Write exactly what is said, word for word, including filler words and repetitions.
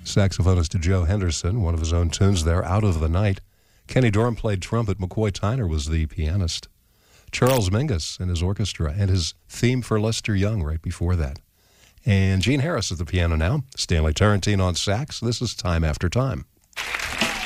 Saxophonist Joe Henderson, one of his own tunes there, Out of the Night. Kenny Dorham played trumpet. McCoy Tyner was the pianist. Charles Mingus and his orchestra, and his theme for Lester Young right before that. And Gene Harris at the piano now. Stanley Tarantine on sax. This is Time After Time.